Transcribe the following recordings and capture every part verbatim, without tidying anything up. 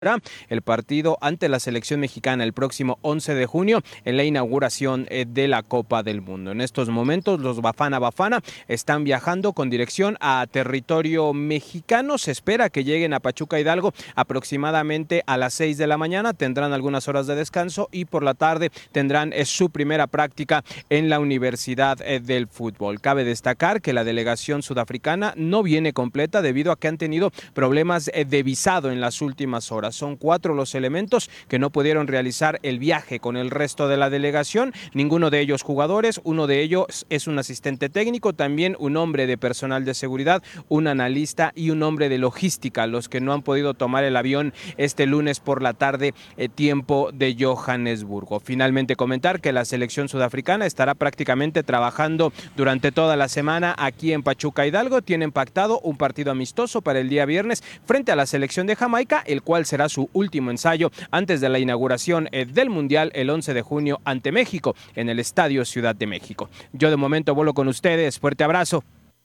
el partido ante la selección mexicana el próximo once de junio en la inauguración de la Copa del Mundo. En estos momentos los Bafana Bafana están viajando con dirección a territorio mexicano. Se espera que lleguen a Pachuca Hidalgo aproximadamente a las seis de la mañana. Tendrán algunas horas de descanso y por la tarde tendrán su primera práctica en la Universidad del Fútbol. Cabe destacar que la delegación sudafricana no viene completa debido a que han tenido problemas de visado en las últimas horas. Son cuatro los elementos que no pudieron realizar el viaje con el resto de la delegación, ninguno de ellos jugadores, uno de ellos es un asistente técnico, también un hombre de personal de seguridad, un analista y un hombre de logística, los que no han podido tomar el avión este lunes por la tarde, eh, tiempo de Johannesburgo. Finalmente comentar que la selección sudafricana estará prácticamente trabajando durante toda la semana aquí en Pachuca Hidalgo. Tienen pactado un partido amistoso para el día viernes frente a la selección de Jamaica, el cual será su último ensayo antes de la inauguración del Mundial el once de junio ante México en el Estadio Ciudad de México. Yo de momento vuelo con ustedes. Fuerte abrazo.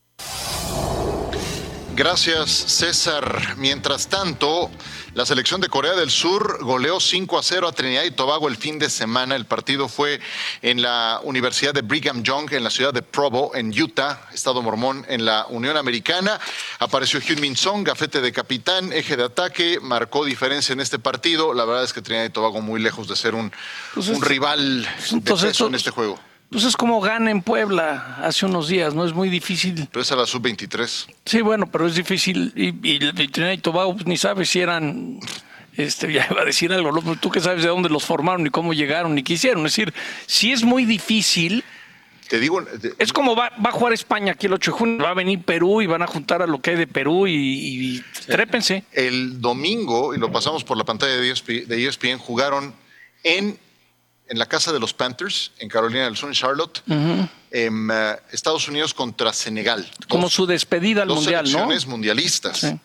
Gracias, César. Mientras tanto, la selección de Corea del Sur goleó cinco a cero a Trinidad y Tobago el fin de semana. El partido fue en la Universidad de Brigham Young, en la ciudad de Provo, en Utah, Estado Mormón, en la Unión Americana. Apareció Heung-min Son, gafete de capitán, eje de ataque, marcó diferencia en este partido. La verdad es que Trinidad y Tobago muy lejos de ser un, pues es, un rival de peso esto, en este juego. Pues es como gana en Puebla hace unos días, ¿no? Es muy difícil. Pero es a la sub veintitrés. Sí, bueno, pero es difícil. Y, y, y Trinidad y Tobago pues, ni sabes si eran... Este, ya iba a decir algo, ¿no? Tú que sabes de dónde los formaron, ni cómo llegaron, ni qué hicieron. Es decir, si es muy difícil... Te digo... Te... Es como va, va a jugar España aquí el ocho de junio, va a venir Perú y van a juntar a lo que hay de Perú y, y trépense. El domingo, y lo pasamos por la pantalla de E S P N, jugaron en... en la casa de los Panthers, en Carolina del Sur, en Charlotte, uh-huh. en uh, Estados Unidos contra Senegal. Como dos, su despedida al dos Mundial, ¿no? Dos selecciones mundialistas. Sí.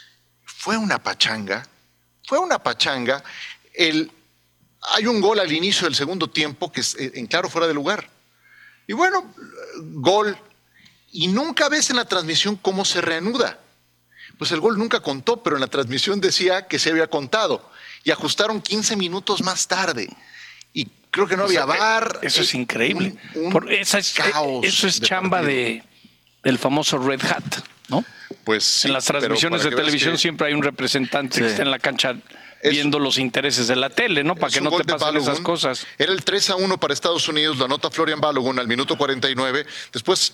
Fue una pachanga, fue una pachanga. El, hay un gol al inicio del segundo tiempo que es en claro fuera de lugar. Y bueno, gol. Y nunca ves en la transmisión cómo se reanuda. Pues el gol nunca contó, pero en la transmisión decía que se había contado. Y ajustaron quince minutos más tarde. Y creo que no había o sea, VAR. Eso es increíble. Un, un Por esa es, caos eso es de chamba de, del famoso Red Hat, ¿no? Pues sí, en las transmisiones de televisión que... siempre hay un representante sí. que está en la cancha es, viendo los intereses de la tele, ¿no? Para que no te pasen Balogun, esas cosas. Era el tres a uno para Estados Unidos, lo anota Florian Balogun al minuto cuarenta y nueve. Después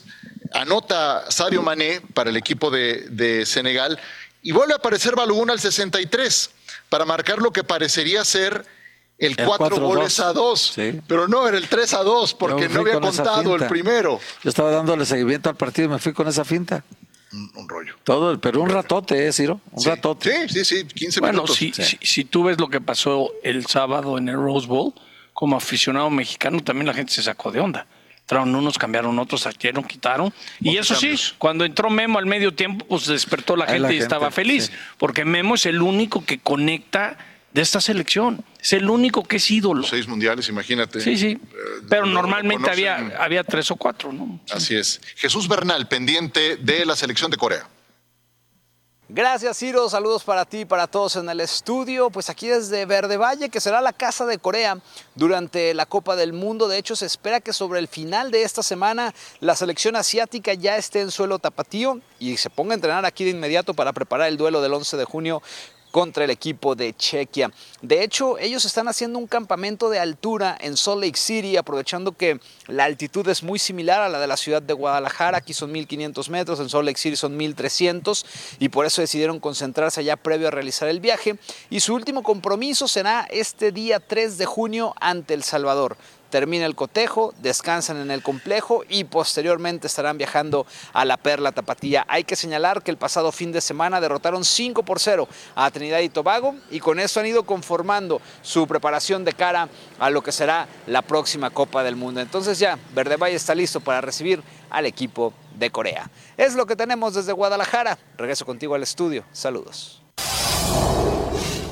anota Sadio Mané para el equipo de, de Senegal y vuelve a aparecer Balogun al sesenta y tres para marcar lo que parecería ser el, el cuatro goles a dos, sí. Pero no, era el tres a dos porque no había contado el primero. Yo estaba dándole seguimiento al partido y me fui con esa finta. Un, un rollo. Todo, pero un ratote, ¿eh, Ciro? Un sí, ratote. Sí, sí, sí, quince bueno, minutos. Si, sí. si, si tú ves lo que pasó el sábado en el Rose Bowl, como aficionado mexicano también la gente se sacó de onda. Entraron unos, cambiaron otros, saquieron, quitaron. Y eso cambios. Sí, cuando entró Memo al medio tiempo, pues despertó la gente la y gente, estaba feliz. Sí. Porque Memo es el único que conecta de esta selección. Es el único que es ídolo. Seis mundiales, imagínate. Sí, sí. Pero no, normalmente no había, había tres o cuatro, ¿no? Así es. Jesús Bernal, pendiente de la selección de Corea. Gracias, Ciro. Saludos para ti y para todos en el estudio. Pues aquí desde Verde Valle, que será la casa de Corea durante la Copa del Mundo. De hecho, se espera que sobre el final de esta semana la selección asiática ya esté en suelo tapatío y se ponga a entrenar aquí de inmediato para preparar el duelo del once de junio contra el equipo de Chequia. De hecho, ellos están haciendo un campamento de altura en Salt Lake City, aprovechando que la altitud es muy similar a la de la ciudad de Guadalajara. Aquí son mil quinientos metros, en Salt Lake City son mil trescientos, y por eso decidieron concentrarse allá previo a realizar el viaje. Y su último compromiso será este día tres de junio ante El Salvador. Termina el cotejo, descansan en el complejo y posteriormente estarán viajando a la Perla Tapatía. Hay que señalar que el pasado fin de semana derrotaron cinco por cero a Trinidad y Tobago y con eso han ido conformando su preparación de cara a lo que será la próxima Copa del Mundo. Entonces ya, Verde Valle está listo para recibir al equipo de Corea. Es lo que tenemos desde Guadalajara. Regreso contigo al estudio. Saludos.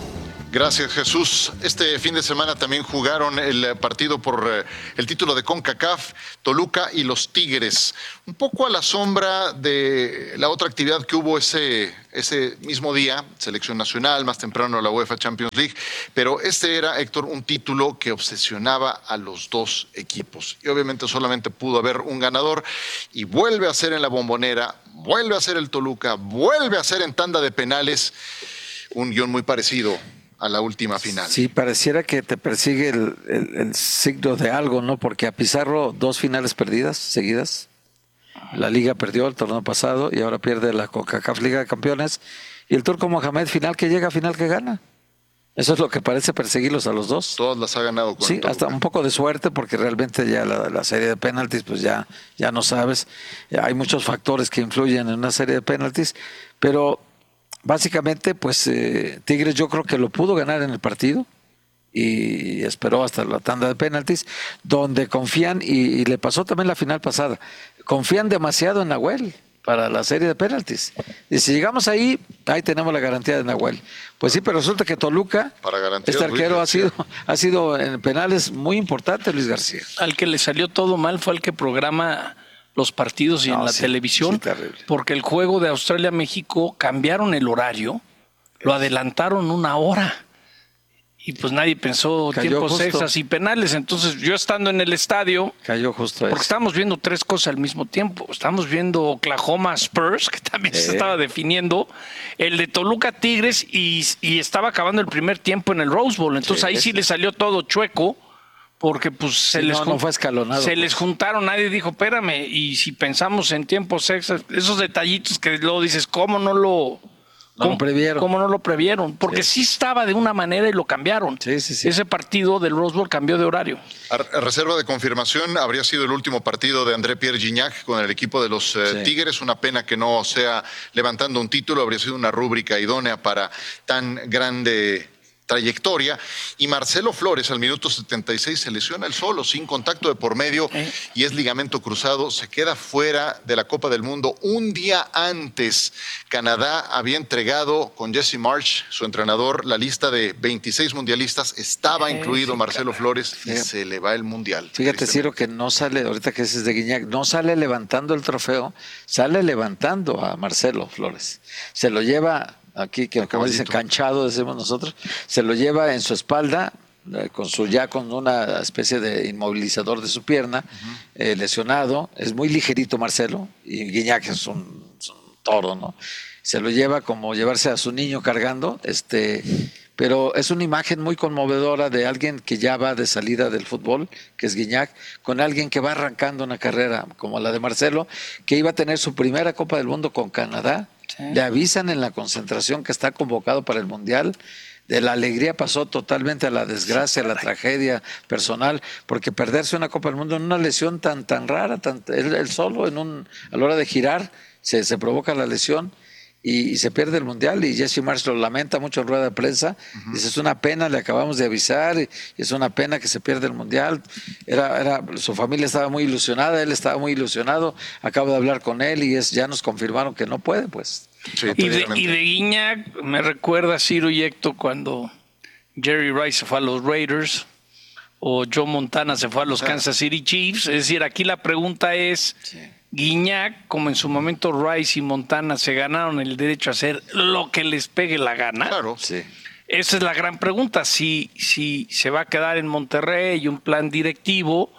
Gracias, Jesús. Este fin de semana también jugaron el partido por eh, el título de CONCACAF, Toluca y los Tigres. Un poco a la sombra de la otra actividad que hubo ese, ese mismo día, selección nacional, más temprano la UEFA Champions League, pero este era, Héctor, un título que obsesionaba a los dos equipos. Y obviamente solamente pudo haber un ganador y vuelve a ser en la Bombonera, vuelve a ser el Toluca, vuelve a ser en tanda de penales, un guión muy parecido a la última final. Sí, pareciera que te persigue el, el, el signo de algo, ¿no? Porque a Pizarro dos finales perdidas seguidas. La Liga perdió el torneo pasado y ahora pierde la CONCACAF Liga de Campeones. Y el Turco Mohamed, final que llega, final que gana. Eso es lo que parece perseguirlos a los dos. Todas las ha ganado con Sí, hasta un poco de suerte, porque realmente ya la, la serie de penaltis, pues ya, ya no sabes. Hay muchos factores que influyen en una serie de penaltis, pero básicamente, pues eh, Tigres yo creo que lo pudo ganar en el partido y esperó hasta la tanda de penaltis, donde confían, y, y le pasó también la final pasada, confían demasiado en Nahuel para la serie de penaltis. Y si llegamos ahí, ahí tenemos la garantía de Nahuel. Pues sí, pero resulta que Toluca, para garantía, este arquero ha Luis sido, ha sido en penales muy importante, Luis García. Al que le salió todo mal fue el que programa los partidos y No, en la sí, televisión, sí, terrible. porque el juego de Australia-México cambiaron el horario, lo adelantaron una hora. Y pues nadie pensó Cayó tiempos justo. extras y penales. Entonces yo estando en el estadio, Cayó justo porque eso. estábamos viendo tres cosas al mismo tiempo. Estamos viendo Oklahoma Spurs, que también se Eh. estaba definiendo, el de Toluca Tigres, y, y estaba acabando el primer tiempo en el Rose Bowl. Entonces Sí, ahí sí ese. le salió todo chueco, porque pues se Sí, les no, jun- no fue escalonado, se pues. les juntaron, nadie dijo, espérame, y si pensamos en tiempos extras, esos detallitos que luego dices, ¿cómo no lo... No lo ¿Cómo, previeron. cómo no lo previeron? Porque sí. sí estaba de una manera y lo cambiaron. Sí, sí, sí. Ese partido del Rose Bowl cambió de horario. A a reserva de confirmación, habría sido el último partido de André Pierre Gignac con el equipo de los eh, Sí. Tigres. Una pena que no sea levantando un título, habría sido una rúbrica idónea para tan grande trayectoria. Y Marcelo Flores al minuto setenta y seis se lesiona el solo, sin contacto de por medio, ¿Eh? y es ligamento cruzado, se queda fuera de la Copa del Mundo. Un día antes, Canadá había entregado con Jesse Marsh, su entrenador, la lista de veintiséis mundialistas, estaba Eh, incluido sí, Marcelo Flores, y Fíjate. se le va el mundial. Fíjate, tristemente. Ciro, que no sale, ahorita que dices de Guiñac, no sale levantando el trofeo, sale levantando a Marcelo Flores. Se lo lleva aquí, que como dicen, caballito. canchado, decimos nosotros, se lo lleva en su espalda, eh, con su ya con una especie de inmovilizador de su pierna, eh, lesionado. Es muy ligerito Marcelo, y Guiñac es un, es un toro, ¿no? Se lo lleva como llevarse a su niño cargando, este... pero es una imagen muy conmovedora de alguien que ya va de salida del fútbol, que es Guiñac, con alguien que va arrancando una carrera como la de Marcelo, que iba a tener su primera Copa del Mundo con Canadá. Sí. Le avisan en la concentración que está convocado para el Mundial. De la alegría pasó totalmente a la desgracia, a la tragedia personal, porque perderse una Copa del Mundo en una lesión tan tan rara, tan, él, él solo en un, a la hora de girar se, se provoca la lesión. Y, y se pierde el Mundial, y Jesse Marsh lo lamenta mucho en rueda de prensa. Uh-huh. Dice, es una pena, le acabamos de avisar, y, y es una pena que se pierda el Mundial. Era, era, su familia estaba muy ilusionada, él estaba muy ilusionado. Acabo de hablar con él y es, ya nos confirmaron que no puede, pues. Sí, y, de, y de Guiñac me recuerda a Ciro y Héctor cuando Jerry Rice se fue a los Raiders o Joe Montana se fue a los Kansas City Chiefs. Es decir, aquí la pregunta es... Sí. Guiñac, como en su momento Rice y Montana se ganaron el derecho a hacer lo que les pegue la gana. Claro. Sí. Esa es la gran pregunta, si, si se va a quedar en Monterrey un plan directivo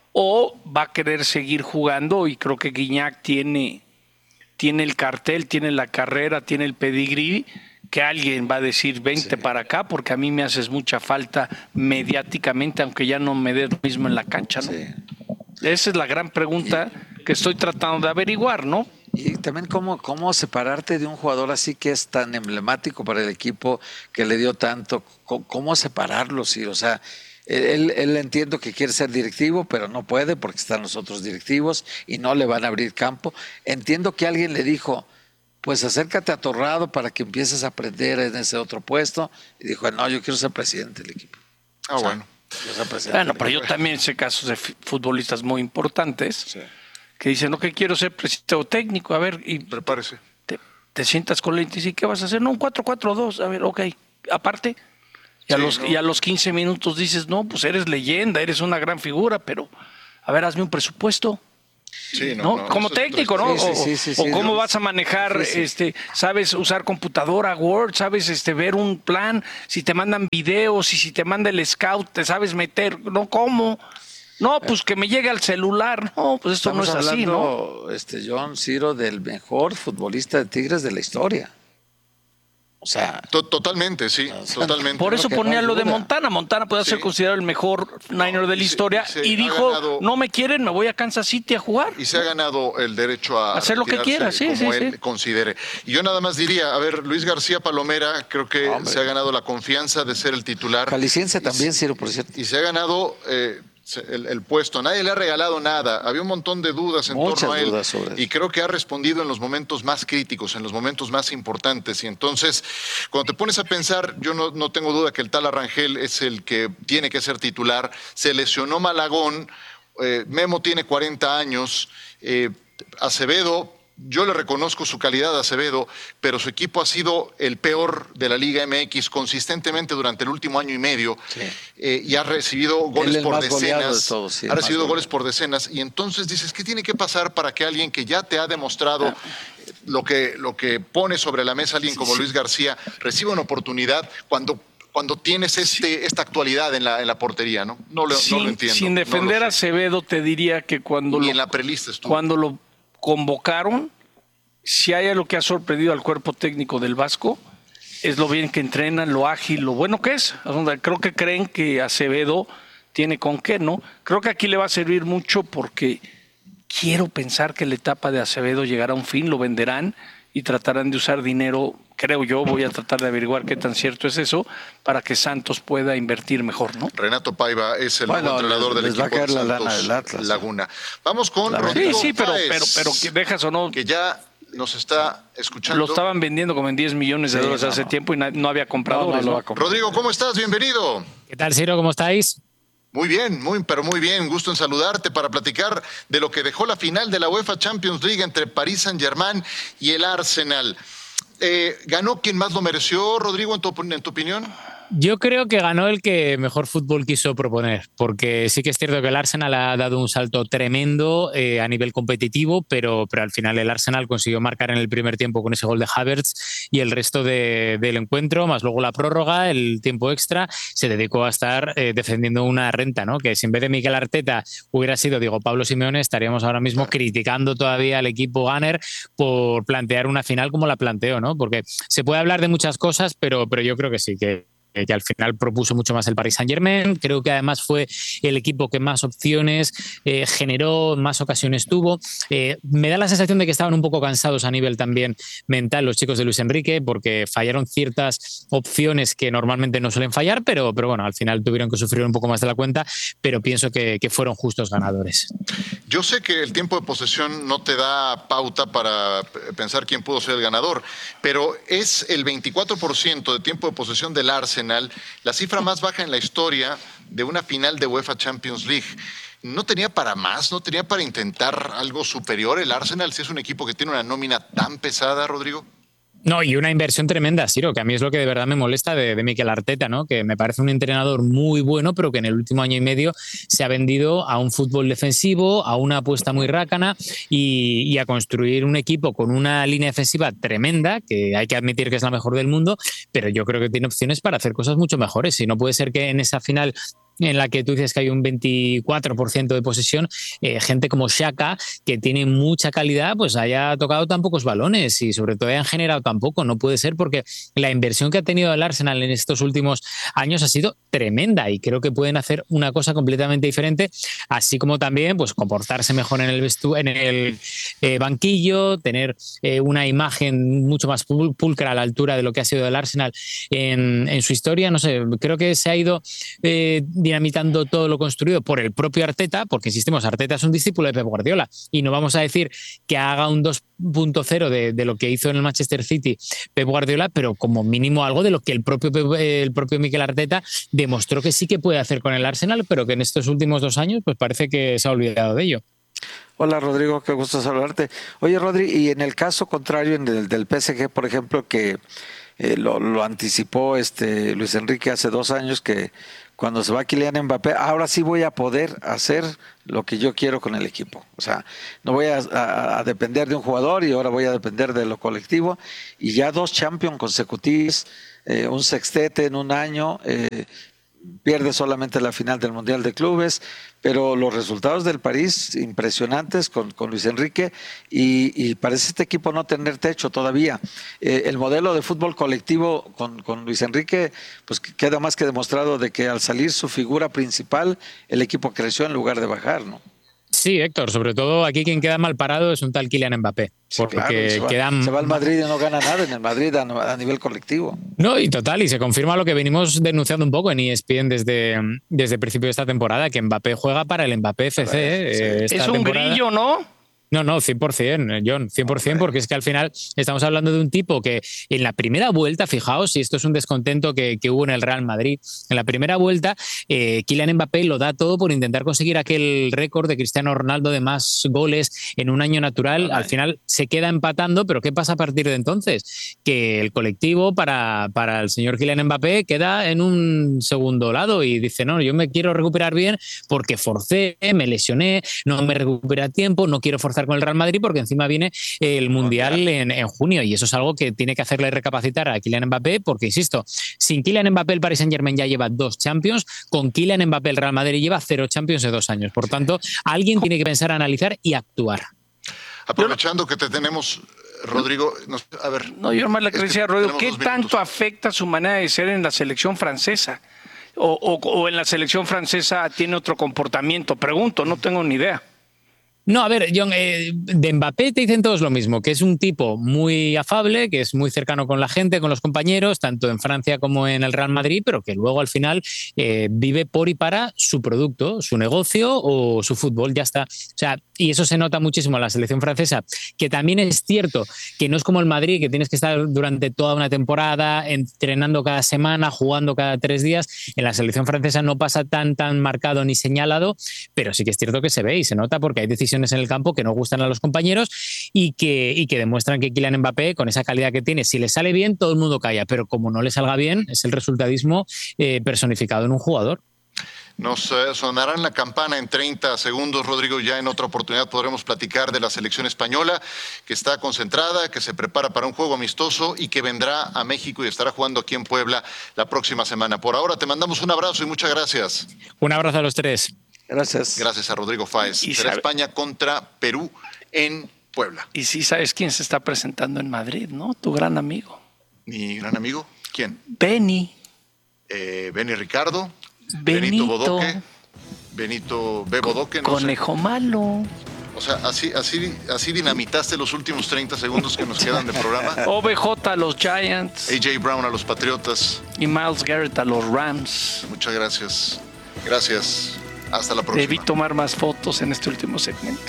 o va a querer seguir jugando, y creo que Guiñac tiene, tiene el cartel, tiene la carrera, tiene el pedigrí, que alguien va a decir vente sí. para acá, porque a mí me haces mucha falta mediáticamente, aunque ya no me des lo mismo en la cancha, ¿no? Sí. Esa es la gran pregunta y, que estoy tratando de averiguar, ¿no? Y también cómo, cómo separarte de un jugador así que es tan emblemático para el equipo, que le dio tanto, cómo, cómo separarlo, sí, o sea, él, él entiendo que quiere ser directivo, pero no puede porque están los otros directivos y no le van a abrir campo. Entiendo que alguien le dijo, pues acércate a Torrado para que empieces a aprender en ese otro puesto, y dijo, no, yo quiero ser presidente del equipo. Ah, o sea, bueno. Bueno, pero yo también sé casos de futbolistas muy importantes sí. que dicen, no, que quiero ser presidente o técnico, a ver, y prepárese. Te, te sientas con la y ¿qué vas a hacer? No, un cuatro cuatro dos, a ver, ok. Aparte, Y a, Sí, los, ¿no? y a los quince minutos dices, no, pues eres leyenda, eres una gran figura, pero a ver, hazme un presupuesto. Sí, no, ¿no? no, Como eso es técnico, otra ¿no? historia. O, Sí, sí, sí, o sí, cómo no. vas a manejar, Sí, sí. este, sabes usar computadora, Word, sabes este, ver un plan, si te mandan videos y si te manda el scout, te sabes meter, ¿no? ¿Cómo? No, pues que me llegue al celular. No, pues esto Estamos no es así, ¿no? hablando, este, John Ciro, del mejor futbolista de Tigres de la historia. O sea, To- Totalmente, sí, totalmente. Por eso que no ponía hay lo de duda. Montana. Montana puede Sí. ser considerado el mejor Niner de la y se- historia y se y ha dijo, ganado- no me quieren, me voy a Kansas City a jugar. Y se ha ganado el derecho a Hacer lo que retirarse quiera, sí, como sí, él sí. considere. Y yo nada más diría, a ver, Luis García Palomera creo que Hombre. se ha ganado la confianza de ser el titular. Jalisciense Y también, se- Ciro, por cierto. Y se ha ganado eh, se- el, el puesto. Nadie le ha regalado nada. Había un montón de dudas en Muchas torno a él. dudas sobre eso. Y creo que ha respondido en los momentos más críticos, en los momentos más importantes. Y entonces, cuando te pones a pensar, yo no, no tengo duda que el tal Arrangel es el que tiene que ser titular. Se lesionó Malagón. Eh, Memo tiene cuarenta años. Eh, Acevedo, yo le reconozco su calidad a Acevedo, pero su equipo ha sido el peor de la Liga M X consistentemente durante el último año y medio. Sí. Eh, y ha recibido goles el por más goleado decenas. de todos, sí, el ha más recibido goleado. goles por decenas. Y entonces dices, ¿qué tiene que pasar para que alguien que ya te ha demostrado Ah. lo que, lo que pone sobre la mesa alguien como Luis García reciba una oportunidad cuando cuando tienes este, esta actualidad en la, en la portería, ¿no? No lo, no sin, lo entiendo. sin no lo defender sé. a Acevedo, te diría que cuando Ni lo, en la prelista estuvo. cuando lo convocaron, si hay algo que ha sorprendido al cuerpo técnico del Vasco, es lo bien que entrenan, lo ágil, lo bueno que es. O sea, creo que creen que Acevedo tiene con qué, ¿no? Creo que aquí le va a servir mucho porque quiero pensar que la etapa de Acevedo llegará a un fin, lo venderán y tratarán de usar dinero, creo yo, voy a tratar de averiguar qué tan cierto es eso, para que Santos pueda invertir mejor, ¿no? Renato Paiva es el Bueno, nuevo entrenador les- del les va a equipo de caer la Santos lana del Atlas, Laguna. Vamos con La Sí, Rodrigo sí, pero, Páez, pero, pero que dejas o no, que ya nos está escuchando. lo estaban vendiendo como en diez millones de Sí, dólares no, hace no. tiempo y na- no había compradores, No, no lo ¿no? va a comprar. Rodrigo, ¿cómo estás? Bienvenido. ¿Qué tal, Ciro? ¿Cómo estáis? Muy bien, muy, pero muy bien. Gusto en saludarte para platicar de lo que dejó la final de la UEFA Champions League entre Paris Saint-Germain y el Arsenal. Eh, ¿Ganó quien más lo mereció, Rodrigo, en tu, en tu opinión? Yo creo que ganó el que mejor fútbol quiso proponer, porque sí que es cierto que el Arsenal ha dado un salto tremendo eh, a nivel competitivo, pero, pero al final el Arsenal consiguió marcar en el primer tiempo con ese gol de Havertz y el resto de, del encuentro, más luego la prórroga, el tiempo extra, se dedicó a estar eh, defendiendo una renta, ¿no? Que si en vez de Mikel Arteta hubiera sido Diego Pablo Simeone, estaríamos ahora mismo criticando todavía al equipo Gunner por plantear una final como la planteó, ¿no? Porque se puede hablar de muchas cosas, pero, pero yo creo que sí, que que al final propuso mucho más el Paris Saint-Germain. Creo que además fue el equipo que más opciones eh, generó, más ocasiones tuvo. Eh, me da la sensación de que estaban un poco cansados a nivel también mental los chicos de Luis Enrique, porque fallaron ciertas opciones que normalmente no suelen fallar, pero, pero bueno, al final tuvieron que sufrir un poco más de la cuenta, pero pienso que, que fueron justos ganadores. Yo sé que el tiempo de posesión no te da pauta para pensar quién pudo ser el ganador, pero es el veinticuatro por ciento de tiempo de posesión del Arsenal, la cifra más baja en la historia de una final de UEFA Champions League. ¿No tenía para más? ¿No tenía para intentar algo superior el Arsenal si es un equipo que tiene una nómina tan pesada, Rodrigo? No, y una inversión tremenda, Ciro, que a mí es lo que de verdad me molesta de, de Mikel Arteta, ¿no? Que me parece un entrenador muy bueno, pero que en el último año y medio se ha vendido a un fútbol defensivo, a una apuesta muy rácana y, y a construir un equipo con una línea defensiva tremenda, que hay que admitir que es la mejor del mundo, pero yo creo que tiene opciones para hacer cosas mucho mejores. Y no puede ser que en esa final en la que tú dices que hay un veinticuatro por ciento de posesión, eh, gente como Xhaka, que tiene mucha calidad, pues haya tocado tan pocos balones y sobre todo hayan generado tan poco. No puede ser porque la inversión que ha tenido el Arsenal en estos últimos años ha sido tremenda y creo que pueden hacer una cosa completamente diferente, así como también pues comportarse mejor en el, vestu en el eh, banquillo, tener eh, una imagen mucho más pul pulcra a la altura de lo que ha sido el Arsenal en, en su historia. No sé, creo que se ha ido eh, dinamitando todo lo construido por el propio Arteta, porque insistimos, Arteta es un discípulo de Pep Guardiola y no vamos a decir que haga un dos punto cero de, de lo que hizo en el Manchester City Pep Guardiola, pero como mínimo algo de lo que el propio, el propio Mikel Arteta demostró que sí que puede hacer con el Arsenal, pero que en estos últimos dos años pues parece que se ha olvidado de ello. Hola Rodrigo, qué gusto saludarte. Oye Rodri, y en el caso contrario en el del P S G, por ejemplo, que, eh, lo, lo anticipó este Luis Enrique hace dos años, que cuando se va Kylian Mbappé, ahora sí voy a poder hacer lo que yo quiero con el equipo. O sea, no voy a, a, a depender de un jugador y ahora voy a depender de lo colectivo. Y ya dos Champions consecutivos, eh, un sextete en un año, eh, pierde solamente la final del Mundial de Clubes, pero los resultados del París impresionantes con, con Luis Enrique y, y parece este equipo no tener techo todavía. Eh, el modelo de fútbol colectivo con, con Luis Enrique pues queda más que demostrado de que al salir su figura principal el equipo creció en lugar de bajar, ¿no? Sí, Héctor, sobre todo aquí quien queda mal parado es un tal Kylian Mbappé. Sí, porque claro, se, va, quedan... se va al Madrid y no gana nada en el Madrid a, a nivel colectivo. No, y total, y se confirma lo que venimos denunciando un poco en E S P N desde, desde el principio de esta temporada, que Mbappé juega para el Mbappé F C. Eh, esta es un temporada. grillo, ¿no? No, no, cien por ciento, John, cien por ciento, porque es que al final estamos hablando de un tipo que en la primera vuelta, fijaos, y esto es un descontento que, que hubo en el Real Madrid, en la primera vuelta, eh, Kylian Mbappé lo da todo por intentar conseguir aquel récord de Cristiano Ronaldo de más goles en un año natural. Al final se queda empatando, pero ¿qué pasa a partir de entonces? Que el colectivo para, para el señor Kylian Mbappé queda en un segundo lado y dice, no, yo me quiero recuperar bien porque forcé, me lesioné, no me recuperé a tiempo, no quiero forzar con el Real Madrid porque encima viene el Mundial en, en junio y eso es algo que tiene que hacerle recapacitar a Kylian Mbappé porque, insisto, sin Kylian Mbappé el Paris Saint-Germain ya lleva dos Champions, con Kylian Mbappé el Real Madrid lleva cero Champions en dos años. Por tanto, alguien tiene que pensar, analizar y actuar. Aprovechando que te tenemos, Rodrigo, nos, a ver. No, yo más le es decía a que Rodrigo, ¿qué tenemos dos tanto minutos. afecta su manera de ser en la selección francesa? O, o, o en la selección francesa tiene otro comportamiento? Pregunto, no tengo ni idea. No, a ver, John, eh, de Mbappé te dicen todos lo mismo, que es un tipo muy afable, que es muy cercano con la gente, con los compañeros, tanto en Francia como en el Real Madrid, pero que luego al final eh, vive por y para su producto, su negocio o su fútbol, ya está. O sea, y eso se nota muchísimo en la selección francesa, que también es cierto que no es como el Madrid, que tienes que estar durante toda una temporada entrenando cada semana, jugando cada tres días. En la selección francesa no pasa tan, tan marcado ni señalado, pero sí que es cierto que se ve y se nota porque hay decisiones en el campo que no gustan a los compañeros y que, y que demuestran que Kylian Mbappé, con esa calidad que tiene, si le sale bien, todo el mundo calla, pero como no le salga bien, es el resultadismo eh, personificado en un jugador. Nos eh, sonarán la campana en treinta segundos, Rodrigo. Ya en otra oportunidad podremos platicar de la selección española, que está concentrada, que se prepara para un juego amistoso y que vendrá a México y estará jugando aquí en Puebla la próxima semana. Por ahora te mandamos un abrazo y muchas gracias. Un abrazo a los tres. Gracias. Gracias a Rodrigo Fáez. Y Será sabe- España contra Perú en Puebla. Y sí sabes quién se está presentando en Madrid, ¿no? Tu gran amigo. Mi gran amigo, ¿quién? Benny. Eh, Benny Ricardo, Benito. Benito Bodoque, Benito B. Bodoque, no sé. Conejo malo. O sea, así, así, así dinamitaste los últimos treinta segundos que nos quedan de programa. O B J a los Giants A J Brown a los Patriotas. y Myles Garrett a los Rams. Muchas gracias. Gracias. Hasta la próxima. Debí tomar más fotos en este último segmento.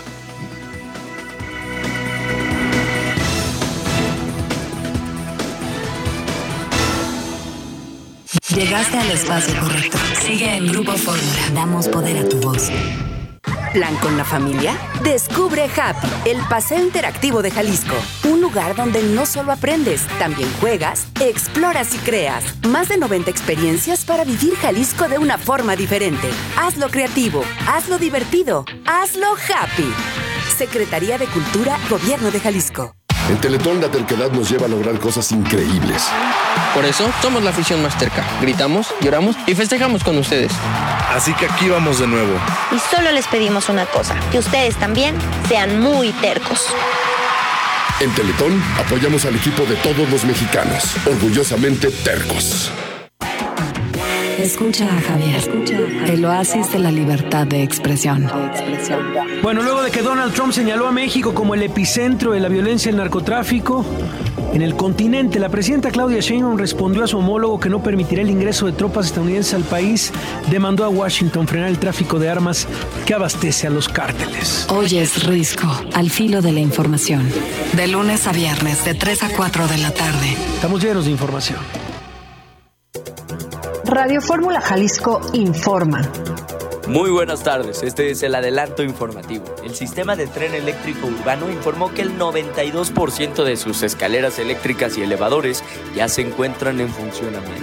Llegaste al espacio correcto. Sigue en Grupo Fórmula. Damos poder a tu voz. ¿Plan con la familia? Descubre Happy, el paseo interactivo de Jalisco. Un lugar donde no solo aprendes, también juegas, exploras y creas. Más de noventa experiencias para vivir Jalisco de una forma diferente. Hazlo creativo, hazlo divertido, hazlo happy. Secretaría de Cultura, Gobierno de Jalisco. En Teletón la terquedad nos lleva a lograr cosas increíbles. Por eso somos la afición más terca. Gritamos, lloramos y festejamos con ustedes. Así que aquí vamos de nuevo. Y solo les pedimos una cosa, que ustedes también sean muy tercos. En Teletón apoyamos al equipo de todos los mexicanos, orgullosamente tercos. Escucha a Javier, el oasis de la libertad de expresión. Bueno, luego de que Donald Trump señaló a México como el epicentro de la violencia y el narcotráfico en el continente, la presidenta Claudia Sheinbaum respondió a su homólogo que no permitirá el ingreso de tropas estadounidenses al país. Demandó a Washington frenar el tráfico de armas que abastece a los cárteles. Hoy es Risco, al filo de la información. De lunes a viernes, de tres a cuatro de la tarde. Estamos llenos de información. Radio Fórmula Jalisco informa. Muy buenas tardes, este es el adelanto informativo. El sistema de tren eléctrico urbano informó que el noventa y dos por ciento de sus escaleras eléctricas y elevadores ya se encuentran en funcionamiento.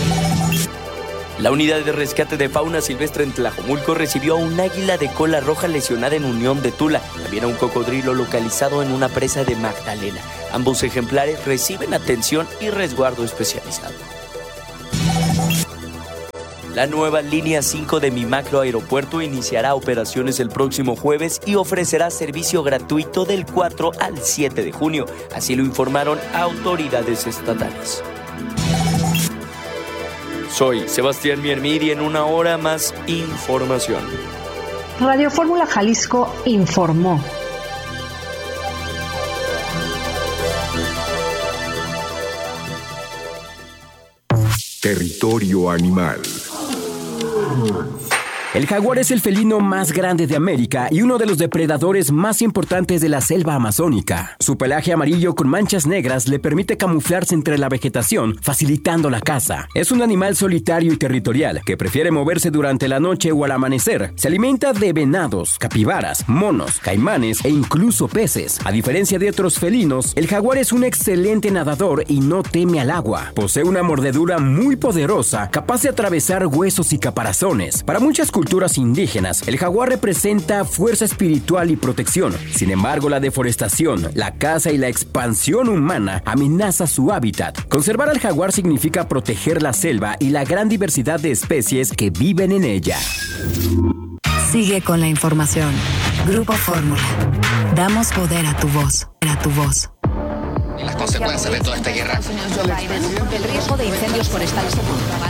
La unidad de rescate de fauna silvestre en Tlajomulco recibió a un águila de cola roja lesionada en Unión de Tula, también a un cocodrilo localizado en una presa de Magdalena. Ambos ejemplares reciben atención y resguardo especializado. La nueva línea cinco de Mi Macro Aeropuerto iniciará operaciones el próximo jueves y ofrecerá servicio gratuito del cuatro al siete de junio, así lo informaron autoridades estatales. Soy Sebastián Miermir y en una hora más información. Radio Fórmula Jalisco informó. Territorio animal. El jaguar es el felino más grande de América y uno de los depredadores más importantes de la selva amazónica. Su pelaje amarillo con manchas negras le permite camuflarse entre la vegetación, facilitando la caza. Es un animal solitario y territorial que prefiere moverse durante la noche o al amanecer. Se alimenta de venados, capibaras, monos, caimanes e incluso peces. A diferencia de otros felinos, el jaguar es un excelente nadador y no teme al agua. Posee una mordedura muy poderosa, capaz de atravesar huesos y caparazones. Para muchas culturas indígenas, el jaguar representa fuerza espiritual y protección. Sin embargo, la deforestación, la caza y la expansión humana amenaza su hábitat. Conservar al jaguar significa proteger la selva y la gran diversidad de especies que viven en ella. Sigue con la información. Grupo Fórmula. Damos poder a tu voz. A tu voz. Y las consecuencias de toda esta guerra. El riesgo de incendios forestales se controla.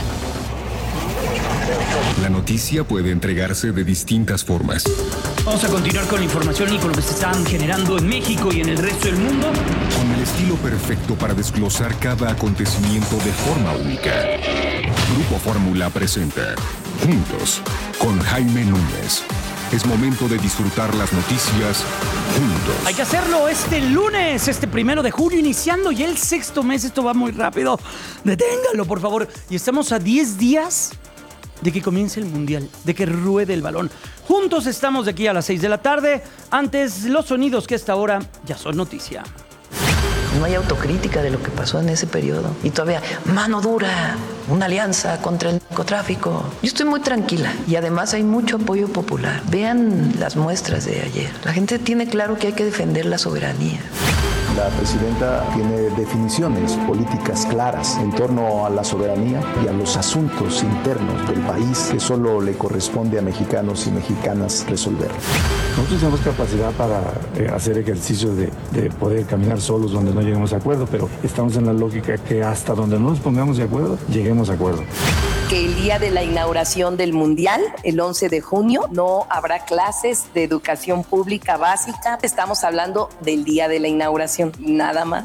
La noticia puede entregarse de distintas formas. Vamos a continuar con la información y con lo que se están generando en México y en el resto del mundo. Con el estilo perfecto para desglosar cada acontecimiento de forma única. Grupo Fórmula presenta Juntos con Jaime Núñez. Es momento de disfrutar las noticias juntos. Hay que hacerlo este lunes, este primero de julio, iniciando ya el sexto mes. Esto va muy rápido. Deténgalo, por favor. Y estamos a diez días de que comience el Mundial, de que ruede el balón. Juntos estamos de aquí a las seis de la tarde. Antes, los sonidos que a esta hora ya son noticia. No hay autocrítica de lo que pasó en ese periodo. Y todavía, mano dura, una alianza contra el narcotráfico. Yo estoy muy tranquila y además hay mucho apoyo popular. Vean las muestras de ayer. La gente tiene claro que hay que defender la soberanía. La presidenta tiene definiciones políticas claras en torno a la soberanía y a los asuntos internos del país que solo le corresponde a mexicanos y mexicanas resolver. Nosotros tenemos capacidad para eh, hacer ejercicios de, de poder caminar solos donde no lleguemos a acuerdo, pero estamos en la lógica que hasta donde no nos pongamos de acuerdo, lleguemos a acuerdo. Que el día de la inauguración del Mundial, el once de junio, no habrá clases de educación pública básica. Estamos hablando del día de la inauguración, nada más.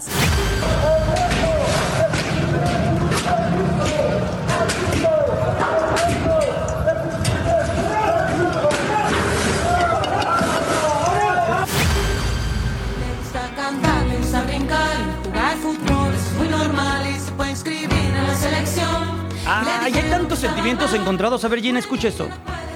Ah, y hay tantos sentimientos encontrados. A ver, Gina, escucha esto.